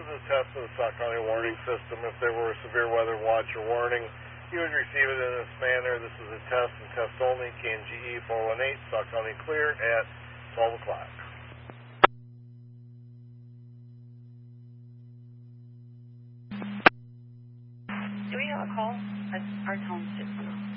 a test of the Sauk County warning system. If there were a severe weather watch or warning, you would receive it in this manner. This is a test and test only. KNGE 418, Sauk County clear at 12 o'clock. Do we have a call? Our tone's just